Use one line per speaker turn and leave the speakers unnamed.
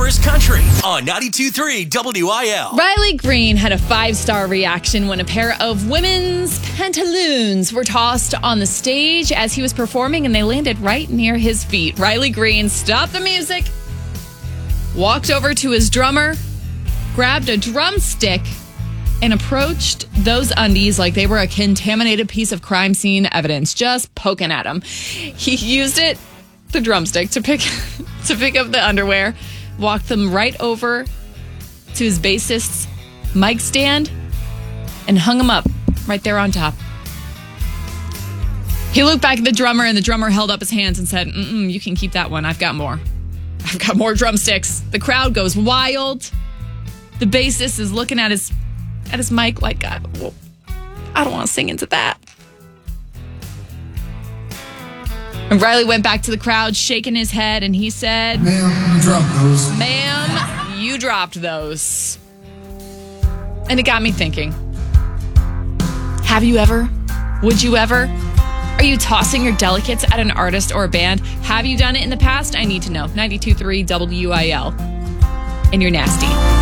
Summer's Country on 92.3 WIL.
Riley Green had a 5-star reaction when a pair of women's pantaloons were tossed on the stage as he was performing and they landed right near his feet. Riley Green stopped the music, walked over to his drummer, grabbed a drumstick, and approached those undies like they were a contaminated piece of crime scene evidence, just poking at him. He used the drumstick, to pick up the underwear, walked them right over to his bassist's mic stand, and hung him up right there on top. He looked back at the drummer, and the drummer held up his hands and said, you can keep that one. I've got more. I've got more drumsticks. The crowd goes wild. The bassist is looking at his mic like, I don't want to sing into that. And Riley went back to the crowd, shaking his head, and he said,
"Ma'am, you dropped those."
"Ma'am, you dropped those." And it got me thinking, have you ever? Would you ever? Are you tossing your delicates at an artist or a band? Have you done it in the past? I need to know. 92.3 WIL. And you're nasty.